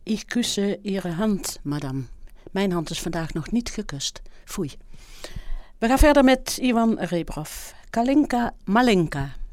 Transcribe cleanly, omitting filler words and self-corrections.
Ik kusse Ihre hand, madame. Mijn hand is vandaag nog niet gekust. Foei. We gaan verder met Ivan Rebrov. Kalinka Malinka.